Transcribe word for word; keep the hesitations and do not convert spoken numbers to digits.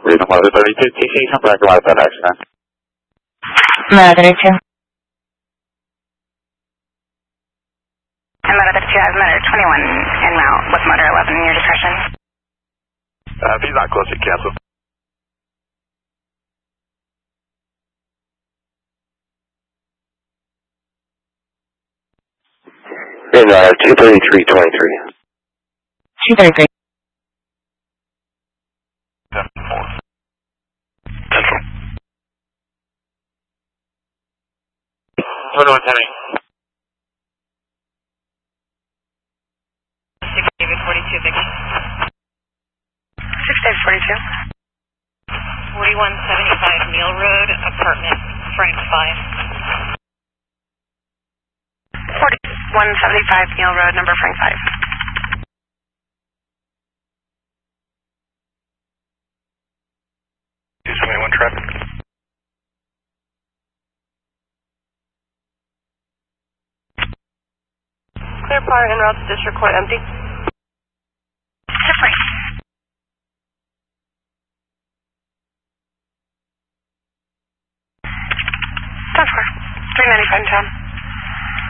Reason Mother thirty-two, T C, come back about that accident. Mother thirty-two. And Mother thirty-two has Mother twenty-one en route with Mother eleven in your discretion. Uh, if he's not close, you cancel. And uh, two thirty-three twenty-three. two thirty-three. seven four. twenty-one ten eight. six David forty-two, Vicky. six David forty-two. forty-one seventy-five Neal Road, apartment Frank five. forty-one seventy-five Neal Road, number Frank five. two seventy-one traffic. Clear par en route to District Court empty. Different. ten four. three ninety-five in town.